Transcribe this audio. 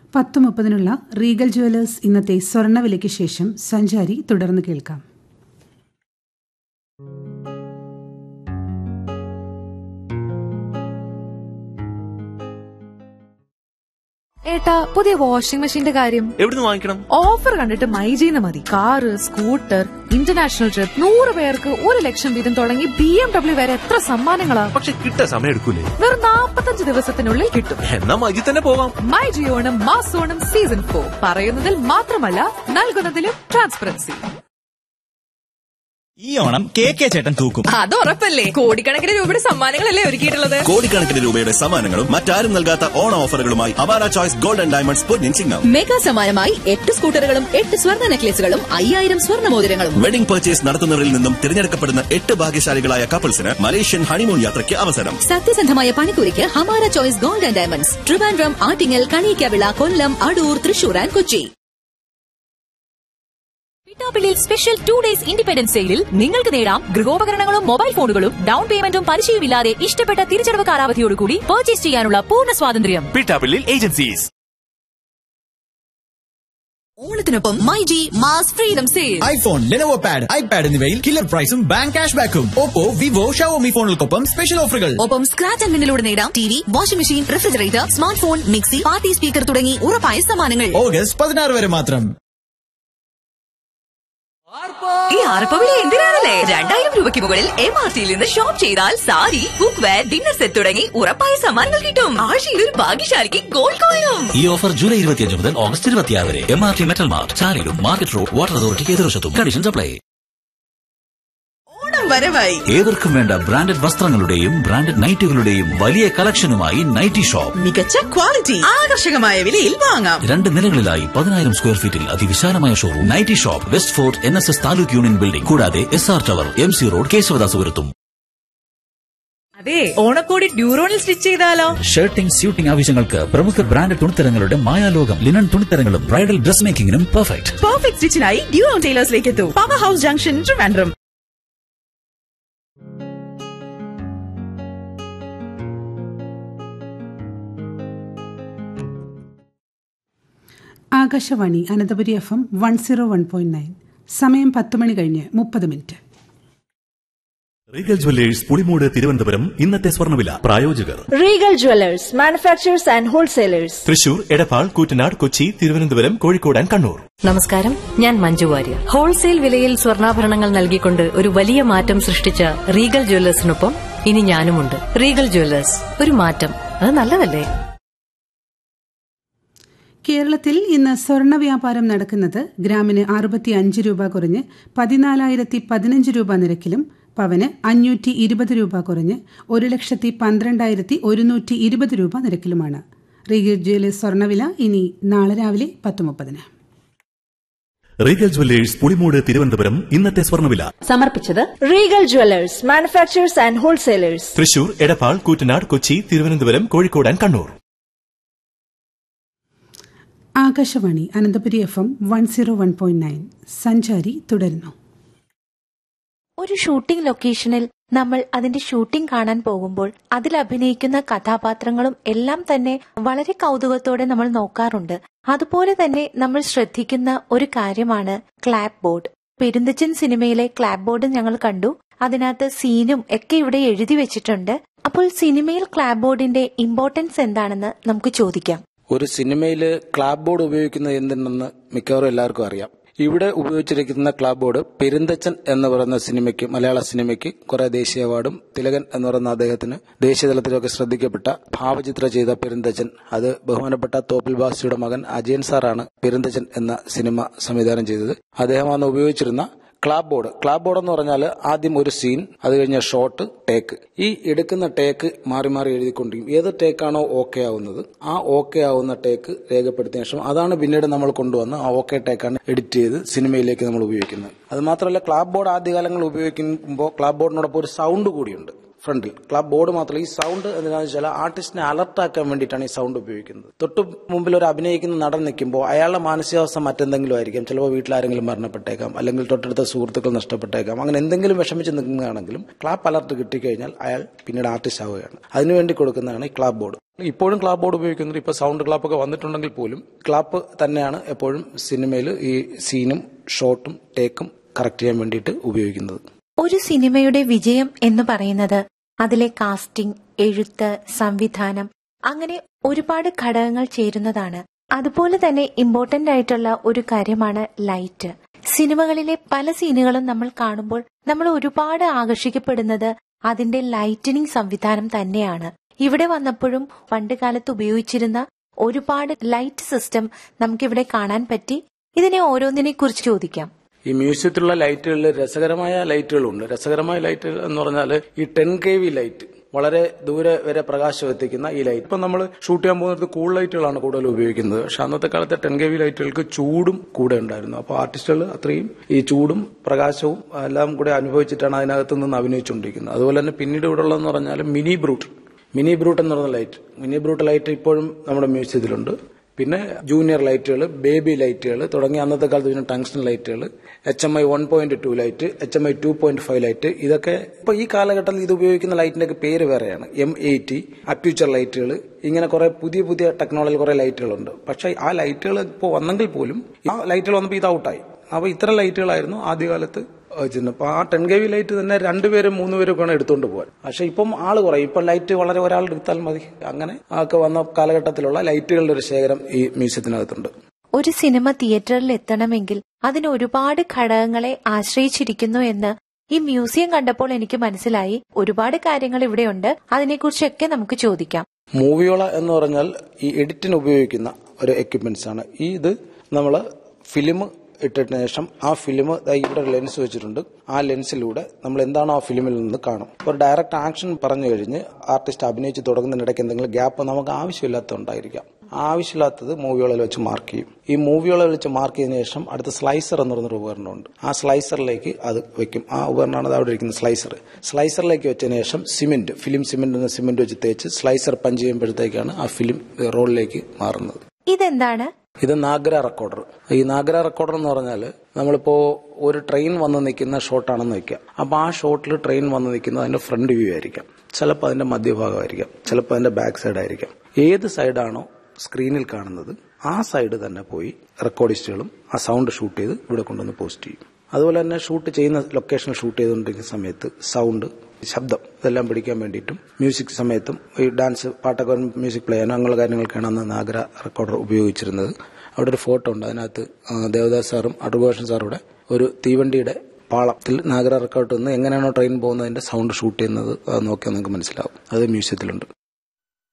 10:30 Regal jewellers ഇന്നത്തെ സ്വർണ്ണവിലയ്ക്ക് ശേഷം സഞ്ചാരി തുടർന്ന് കേൾക്കാം. ഏട്ടാ, പുതിയ വാഷിംഗ് മെഷീന്റെ കാര്യം എവിടുന്ന് വാങ്ങിക്കണം? ഓഫർ കണ്ടിട്ട് മൈജീന്ന് മതി. കാറ്, സ്കൂട്ടർ, ഇന്റർനാഷണൽ ട്രിപ്പ്, 100 പേർക്ക് 1,00,000 വീതം തുടങ്ങി BMW വരെ എത്ര സമ്മാനങ്ങളാ. പക്ഷെ കിട്ടാൻ സമയം എടുക്കൂലേ? വെറും 45 ദിവസത്തിനുള്ളിൽ കിട്ടും. എന്നാ മൈജി തന്നെ പോവാം. മൈജി ഓണം മാസോണം സീസൺ 4 പറയുന്നതിൽ മാത്രമല്ല നൽകുന്നതിലും ട്രാൻസ്പെറൻസി. ഈ ഓണം കെ ചേട്ടൻ തൂക്കും. അത് ഉറപ്പല്ലേ. കോടിക്കണക്കിന് രൂപയുടെ സമ്മാനങ്ങളല്ലേ ഒരുക്കിയിട്ടുള്ളത്. കോടിക്കണക്കിന് രൂപയുടെ സമ്മാനങ്ങളും മറ്റാരും നൽകാത്ത ഓണ ഓഫറുകളുമായി Awara choice gold and diamonds Ponnin Chingam. Mega സമ്മാനമായി 8 സ്കൂട്ടറുകളും 8 സ്വർണ്ണ നെക്ലേസുകളും 5000 സ്വർണ്ണ മോതിരങ്ങളും. വെഡിംഗ് പർച്ചേസ് നടത്തുന്നവരിൽ നിന്നും തിരഞ്ഞെടുക്കപ്പെടുന്ന 8 ഭാഗ്യശാലികളായ കപ്പിൾസിന് മലേഷ്യൻ ഹണിമൂൺ യാത്രയ്ക്ക് അവസരം. സത്യസന്ധമായ പണിക്കൂലിക്ക് Hamara choice gold and diamonds, Trivandrum, Attingal, Kaliyakkavilai, Kollam, Adoor, Thrissur and Kochi. പിട്ടാപ്പിള്ളിയിൽ special 2 days independence സെയിലിൽ നിങ്ങൾക്ക് നേടാം ഗൃഹോപകരണങ്ങളും മൊബൈൽ ഫോണുകളും ഡൗൺ പേയ്മെന്റും പലിശയുമില്ലാതെ ഇഷ്ടപ്പെട്ട തിരിച്ചടവ് കാലാവധിയോടുകൂടി പർച്ചേസ് ചെയ്യാനുള്ള പൂർണ്ണ സ്വാതന്ത്ര്യം. പിട്ടാപ്പിള്ളിയിൽ agencies. ഓണത്തിനൊപ്പം myG mass freedom sale. IPhone, Lenovo pad, iPad എന്നിവയിൽ കില്ലർ പ്രൈസും ബാങ്ക് ക്യാഷ് ബാക്കും. ഓപ്പോ, വിവോ, ഷവോമി ഫോണുകൾക്കൊപ്പം സ്പെഷ്യൽ ഓഫറുകൾ. ഒപ്പം സ്ക്രാച്ച് ആൻഡ് വിന്നിലൂടെ നേടാം TV, washing machine, refrigerator, smart phone, mixie, party speaker തുടങ്ങി ഉറപ്പായ സമ്മാനങ്ങൾ. ഓഗസ്റ്റ് 16 വരെ മാത്രം. ഈ ആർപ്പവിളി എന്തിനാണല്ലേ? 2000 രൂപയ്ക്ക് മുകളിൽ MRTയിൽ നിന്ന് ഷോപ്പ് ചെയ്താൽ sari, cook wear, dinner set തുടങ്ങി ഉറപ്പായ സമ്മാനങ്ങൾ കിട്ടും. ആഴ്ചയിൽ ഒരു ഭാഗ്യശാലിക്ക് ഗോൾഡ് കോയിനും. ഈ ഓഫർ ജൂലൈ 25 മുതൽ ഓഗസ്റ്റ് 26 വരെ. MRT metal mart, ചാലിലും market road, water അതോറിറ്റിക്ക് എതിർവശത്തും. Conditions apply. ഓണം വരവായി. ഏവർക്കും വേണ്ട ബ്രാൻഡഡ് വസ്ത്രങ്ങളുടെയും ബ്രാൻഡഡ് നൈറ്റുകളുടെയും വലിയ കളക്ഷനുമായി നൈറ്റി ഷോപ്പ്. മികച്ച ക്വാളിറ്റി, ആകർഷകമായ വിലയിൽ വാങ്ങാം. 2 നിലകളിലായി 10,000 സ്ക്വയർ ഫീറ്റിൽ അതിവിശാലമായ showroom. Nightie shop, west fort NSS taluk union building, കൂടാതെ SR ടവർ, MC റോഡ്, കേശവദാസപുരത്തും. അതെ, ഓണക്കോടി ഡ്യൂറോണിൽ സ്റ്റിച്ച് ചെയ്താലോ? ഷർട്ടിംഗ്, സ്യൂട്ടിംഗ് ആവശ്യങ്ങൾക്ക് പ്രമുഖ branded തുണിത്തരങ്ങളുടെ മായാലോകം. Linen തുണിത്തരങ്ങളും bridal dress മേക്കിംഗിനും perfect സ്റ്റിച്ചിനായി ഡ്യൂറോൺ ടൈലേഴ്സിലേക്ക് എത്തൂ. Power house junction, Trivandrum. Akashvani Ananthapuri FM 101.9. സമയം 10 മണി കഴിഞ്ഞ് 30 minute. Regal jewellers Pulimoodu Thiruvananthapuram ഇന്നത്തെ സ്വർണ്ണവില. പ്രായോജകർ Regal jewellers, manufacturers and wholesalers. Thrissur, Edappal, Koottanad, Kochi, Thiruvananthapuram, Kozhikode and Kannur. നമസ്കാരം, ഞാൻ മഞ്ജു വാര്യർ. ഹോൾസെയിൽ വിലയിൽ സ്വർണ്ണാഭരണങ്ങൾ നൽകിക്കൊണ്ട് ഒരു വലിയ മാറ്റം സൃഷ്ടിച്ച റീഗൽ ജുവല്ലേഴ്സിനൊപ്പം ഇനി ഞാനുമുണ്ട്. റീഗൽ ജുവല്ലേഴ്സ്, ഒരു മാറ്റം, അത് നല്ലതല്ലേ? കേരളത്തിൽ ഇന്ന് സ്വർണ്ണ വ്യാപാരം നടക്കുന്നത് ഗ്രാമിന് 65 രൂപ കുറഞ്ഞ് 14,015 രൂപ നിരക്കിലും പവന് 520 രൂപ കുറഞ്ഞ് 1,12,120 രൂപ നിരക്കിലുമാണ്. റീഗൽ ജുവല്ലേഴ്സ് സ്വർണ്ണവില ഇനി നാളെ രാവിലെ 10:30. റീഗൽ ജുവല്ലേഴ്സ് പുളിമൂട് തിരുവനന്തപുരം ഇന്നത്തെ സ്വർണ്ണവില സമർപ്പിച്ചത് Regal jewellers, manufacturers and wholesalers. Thrissur, Edappal, Koottanad, Kochi, Thiruvananthapuram, Kozhikode and Kannur. Akashvani Ananthapuri FM 101.9. സഞ്ചാരി തുടരുന്നു. ഒരു ഷൂട്ടിംഗ് ലൊക്കേഷനിൽ നമ്മൾ അതിന്റെ ഷൂട്ടിംഗ് കാണാൻ പോകുമ്പോൾ അതിൽ അഭിനയിക്കുന്ന കഥാപാത്രങ്ങളും എല്ലാം തന്നെ വളരെ കൗതുകത്തോടെ നമ്മൾ നോക്കാറുണ്ട്. അതുപോലെ തന്നെ നമ്മൾ ശ്രദ്ധിക്കുന്ന ഒരു കാര്യമാണ് ക്ലാപ്പ് ബോർഡ്. പെരുന്തച്ചൻ സിനിമയിലെ ക്ലാപ്പ് ബോർഡ് ഞങ്ങൾ കണ്ടു. അതിനകത്ത് സീനും ഒക്കെ ഇവിടെ എഴുതി വെച്ചിട്ടുണ്ട്. അപ്പോൾ സിനിമയിൽ ക്ലാപ്പ് ബോർഡിന്റെ ഇമ്പോർട്ടൻസ് എന്താണെന്ന് നമുക്ക് ചോദിക്കാം. ഒരു സിനിമയിൽ ക്ലാപ്പ് ബോർഡ് ഉപയോഗിക്കുന്നത് എന്തിനെന്ന് മിക്കവാറും എല്ലാവർക്കും അറിയാം. ഇവിടെ ഉപയോഗിച്ചിരിക്കുന്ന ക്ലാപ്പ് ബോർഡ് പെരുന്തച്ചൻ എന്ന് പറയുന്ന സിനിമയ്ക്ക്, മലയാള സിനിമയ്ക്ക് കുറെ ദേശീയ അവാർഡും, തിലകൻ എന്ന് പറയുന്ന അദ്ദേഹത്തിന് ദേശീയതലത്തിലൊക്കെ ശ്രദ്ധിക്കപ്പെട്ട ഭാവചിത്രം ചെയ്ത പെരുന്തച്ചൻ, അത് ബഹുമാനപ്പെട്ട തോപ്പിൽ ബാസിയുടെ മകൻ അജയൻ സാറാണ് പെരുന്തച്ചൻ എന്ന സിനിമ സംവിധാനം ചെയ്തത്. അദ്ദേഹമാണ് ഉപയോഗിച്ചിരുന്ന ക്ലാപ്പ് ബോർഡ്. ക്ലാപ്പ് ബോർഡ് എന്ന് പറഞ്ഞാൽ ആദ്യം ഒരു സീൻ, അത് കഴിഞ്ഞ ഷോട്ട്, ടേക്ക്. ഈ എടുക്കുന്ന ടേക്ക് മാറി മാറി എഴുതിക്കൊണ്ടിരിക്കും. ഏത് ടേക്കാണോ ഓക്കെ ആവുന്നത് ആ ഓക്കെ ആവുന്ന ടേക്ക് രേഖപ്പെടുത്തിയ ശേഷം അതാണ് പിന്നീട് നമ്മൾ കൊണ്ടുവന്ന് ആ ഓക്കെ ടേക്കാണ് എഡിറ്റ് ചെയ്ത് സിനിമയിലേക്ക് നമ്മൾ ഉപയോഗിക്കുന്നത്. അത് മാത്രമല്ല, ക്ലാപ്പ് ബോർഡ് ആദ്യകാലങ്ങളിൽ ഉപയോഗിക്കുമ്പോൾ ക്ലാപ്പ് ബോർഡിനോടൊപ്പം ഒരു സൗണ്ട് കൂടിയുണ്ട്. ഫ്രണ്ടിൽ. ക്ലാപ്പ് ബോർഡ് മാത്രമല്ല, ഈ സൗണ്ട് എന്താണെന്ന് വെച്ചാൽ ആർട്ടിസ്റ്റിനെ അലർട്ടാക്കാൻ വേണ്ടിയിട്ടാണ് ഈ സൗണ്ട് ഉപയോഗിക്കുന്നത്. തൊട്ട് മുമ്പിൽ ഒരു അഭിനയിക്കുന്ന നടൻ നിൽക്കുമ്പോൾ അയാളുടെ മാനസികാവസ്ഥ മറ്റെന്തെങ്കിലും ആയിരിക്കും. ചിലപ്പോൾ വീട്ടിലാരെങ്കിലും മരണപ്പെട്ടേക്കാം, അല്ലെങ്കിൽ തൊട്ടടുത്ത സുഹൃത്തുക്കൾ നഷ്ടപ്പെട്ടേക്കാം. അങ്ങനെ എന്തെങ്കിലും വിഷമിച്ച് നിൽക്കുന്നതാണെങ്കിലും ക്ലാപ്പ് അലർട്ട് കിട്ടിക്കഴിഞ്ഞാൽ അയാൾ പിന്നീട് ആർട്ടിസ്റ്റ് ആവുകയാണ്. അതിനുവേണ്ടി കൊടുക്കുന്നതാണ് ഈ ക്ലാപ്പ് ബോർഡ്. ഇപ്പോഴും ക്ലാപ്പ് ബോർഡ് ഉപയോഗിക്കുന്നത്. ഇപ്പോൾ സൗണ്ട് ക്ലാപ്പ് ഒക്കെ വന്നിട്ടുണ്ടെങ്കിൽ പോലും ക്ലാപ്പ് തന്നെയാണ് എപ്പോഴും സിനിമയിൽ ഈ സീനും ഷോട്ടും ടേക്കും കറക്റ്റ് ചെയ്യാൻ വേണ്ടിയിട്ട് ഉപയോഗിക്കുന്നത്. ഒരു സിനിമയുടെ വിജയം എന്ന് പറയുന്നത് അതിലെ കാസ്റ്റിംഗ്, എഴുത്ത്, സംവിധാനം, അങ്ങനെ ഒരുപാട് ഘടകങ്ങൾ ചേരുന്നതാണ്. അതുപോലെ തന്നെ ഇമ്പോർട്ടന്റ് ആയിട്ടുള്ള ഒരു കാര്യമാണ് ലൈറ്റ്. സിനിമകളിലെ പല സീനുകളും നമ്മൾ കാണുമ്പോൾ നമ്മൾ ഒരുപാട് ആകർഷിക്കപ്പെടുന്നത് അതിന്റെ ലൈറ്റനിങ് സംവിധാനം തന്നെയാണ്. ഇവിടെ വന്നപ്പോഴും പണ്ട് കാലത്ത് ഉപയോഗിച്ചിരുന്ന ഒരുപാട് ലൈറ്റ് സിസ്റ്റം നമുക്കിവിടെ കാണാൻ പറ്റി. ഇതിനെ ഓരോന്നിനെ കുറിച്ച് ചോദിക്കാം. ഈ മ്യൂസിയത്തിലുള്ള ലൈറ്റുകളിൽ രസകരമായ ലൈറ്റുകളുണ്ട്. രസകരമായ ലൈറ്റ് എന്ന് പറഞ്ഞാൽ ഈ 10 kV ലൈറ്റ്, വളരെ ദൂരെ വരെ പ്രകാശം എത്തിക്കുന്ന ഈ ലൈറ്റ്. ഇപ്പം നമ്മൾ ഷൂട്ട് ചെയ്യാൻ പോകുന്നത് കൂൾ ലൈറ്റുകളാണ് കൂടുതൽ ഉപയോഗിക്കുന്നത്. പക്ഷെ അന്നത്തെ കാലത്തെ 10 kV ലൈറ്റുകൾക്ക് ചൂടും കൂടെ ഉണ്ടായിരുന്നു. അപ്പോൾ ആർട്ടിസ്റ്റുകൾ അത്രയും ഈ ചൂടും പ്രകാശവും എല്ലാം കൂടെ അനുഭവിച്ചിട്ടാണ് അതിനകത്ത് നിന്ന് അഭിനയിച്ചുകൊണ്ടിരിക്കുന്നത്. അതുപോലെ തന്നെ പിന്നീട് ഇവിടെ ഉള്ളതെന്ന് പറഞ്ഞാൽ മിനി ബ്രൂട്ട് എന്ന് പറഞ്ഞ ലൈറ്റ്. മിനി ബ്രൂട്ട് ലൈറ്റ് ഇപ്പോഴും നമ്മുടെ മ്യൂസിയത്തിലുണ്ട്. പിന്നെ ജൂനിയർ ലൈറ്റുകൾ, ബേബി ലൈറ്റുകൾ തുടങ്ങി അന്നത്തെ കാലത്ത് പിന്നെ ടങ്സ്റ്റൺ ലൈറ്റുകൾ, HMI 1.2 ലൈറ്റ്, HMI 2.5 ലൈറ്റ്. ഇതൊക്കെ ഇപ്പൊ ഈ കാലഘട്ടത്തിൽ ഇത് ഉപയോഗിക്കുന്ന ലൈറ്റിന്റെ പേര് വേറെയാണ്. M80 അപ്യൂച്ചർ ലൈറ്റുകൾ, ഇങ്ങനെ കുറെ പുതിയ പുതിയ ടെക്നോളജി കുറെ ലൈറ്റുകളുണ്ട്. പക്ഷെ ആ ലൈറ്റുകൾ ഇപ്പോൾ വന്നെങ്കിൽ പോലും ആ ലൈറ്റുകൾ വന്നപ്പോൾ ഇത് ഔട്ടായി. അപ്പൊ ഇത്തരം ലൈറ്റുകളായിരുന്നു ആദ്യകാലത്ത് വെച്ചിരുന്നത്. അപ്പൊ ആ 10 kV ലൈറ്റ് തന്നെ 2 പേരും 3 പേരും ഒക്കെ എടുത്തുകൊണ്ട് പോകാൻ. പക്ഷെ ഇപ്പം ആള് കുറയും. ഇപ്പം ലൈറ്റ് വളരെ ഒരാൾ എടുത്താൽ മതി. അങ്ങനെ ഒക്കെ വന്ന കാലഘട്ടത്തിലുള്ള ലൈറ്റുകളുടെ ഒരു ശേഖരം ഈ മ്യൂസിയത്തിനകത്തുണ്ട്. ഒരു സിനിമ തിയേറ്ററിൽ എത്തണമെങ്കിൽ അതിന് ഒരുപാട് ഘടകങ്ങളെ ആശ്രയിച്ചിരിക്കുന്നു എന്ന് ഈ മ്യൂസിയം കണ്ടപ്പോൾ എനിക്ക് മനസ്സിലായി. ഒരുപാട് കാര്യങ്ങൾ ഇവിടെയുണ്ട്, അതിനെക്കുറിച്ചൊക്കെ നമുക്ക് ചോദിക്കാം. മൂവിയോള എന്ന് പറഞ്ഞാൽ ഈ എഡിറ്റിന് ഉപയോഗിക്കുന്ന ഒരു എക്യുപ്മെന്റ്സ് ആണ്. ഇത് നമ്മള് ഫിലിം ഇട്ടതിന് ശേഷം ആ ഫിലിം ഇവിടെ ഒരു ലെൻസ് വെച്ചിട്ടുണ്ട്. ആ ലെൻസിലൂടെ നമ്മൾ എന്താണോ ആ ഫിലിമിൽ നിന്ന് കാണും. ഒരു ഡയറക്റ്റ് ആക്ഷൻ പറഞ്ഞു കഴിഞ്ഞ് ആർട്ടിസ്റ്റ് അഭിനയിച്ച് തുടങ്ങുന്നതിനിടയ്ക്ക് എന്തെങ്കിലും ഗ്യാപ്പ് നമുക്ക് ആവശ്യമില്ലാത്തതുണ്ടായിരിക്കാം. ആവശ്യമില്ലാത്തത് മൂവിയോളയിൽ വെച്ച് മാർക്ക് ചെയ്യും. ഈ മൂവിയോളയിൽ വെച്ച് മാർക്ക് ചെയ്തതിനു ശേഷം അടുത്ത സ്ലൈസർ എന്ന് പറഞ്ഞൊരു ഉപകരണമുണ്ട്. ആ സ്ലൈസറിലേക്ക് അത് വെക്കും. ആ ഉപകരണമാണ് അവിടെ ഇരിക്കുന്ന സ്ലൈസറിലേക്ക് വെച്ചതിന് ശേഷം ഫിലിം സിമെന്റ് എന്ന സിമെന്റ് വെച്ച് തേച്ച് സ്ലൈസർ പഞ്ച് ചെയ്യുമ്പോഴത്തേക്കാണ് ആ ഫിലിം റോളിലേക്ക് മാറുന്നത്. ഇതെന്താണ്? ഇത് നാഗ്ര റെക്കോർഡർ. ഈ നാഗ്ര റെക്കോർഡർ എന്ന് പറഞ്ഞാൽ നമ്മളിപ്പോ ഒരു ട്രെയിൻ വന്ന് നിൽക്കുന്ന ഷോട്ടാണെന്ന് വെക്കുക. അപ്പൊ ആ ഷോട്ടിൽ ട്രെയിൻ വന്ന് നിൽക്കുന്നത് അതിന്റെ ഫ്രണ്ട് വ്യൂ ആയിരിക്കാം, ചിലപ്പോൾ അതിന്റെ മധ്യഭാഗമായിരിക്കാം, ചിലപ്പോൾ അതിന്റെ ബാക്ക് സൈഡ് ആയിരിക്കാം. ഏത് സൈഡാണോ സ്ക്രീനിൽ കാണുന്നത് ആ സൈഡ് തന്നെ പോയി റെക്കോർഡിസ്റ്റുകളും ആ സൗണ്ട് ഷൂട്ട് ചെയ്ത് ഇവിടെ കൊണ്ടുവന്ന് പോസ്റ്റ് ചെയ്യും. അതുപോലെ തന്നെ ഷൂട്ട് ചെയ്യുന്ന ലൊക്കേഷൻ ഷൂട്ട് ചെയ്തുകൊണ്ടിരിക്കുന്ന സമയത്ത് സൗണ്ട്, ശബ്ദം ഇതെല്ലാം പിടിക്കാൻ വേണ്ടിയിട്ടും മ്യൂസിക് സമയത്തും ഈ ഡാൻസ് പാട്ടൊക്കെ മ്യൂസിക് പ്ലേ ചെയ്യാനും അങ്ങനെയുള്ള കാര്യങ്ങൾക്കാണ് അന്ന് നാഗ്ര റെക്കോർഡർ ഉപയോഗിച്ചിരുന്നത്. അവിടെ ഒരു ഫോട്ടോ ഉണ്ട്. അതിനകത്ത് ദേവദാസ് സാറും അടൂർഭൂഷൺ സാറുടെ ഒരു തീവണ്ടിയുടെ പാളത്തിൽ നാഗ്ര റെക്കോർഡിൽ നിന്ന് എങ്ങനെയാണോ ട്രെയിൻ പോകുന്നതിന്റെ സൗണ്ട് ഷൂട്ട് ചെയ്യുന്നത് നോക്കിയാൽ നിങ്ങൾക്ക് മനസ്സിലാവും. അത് മ്യൂസിയത്തിലുണ്ട്.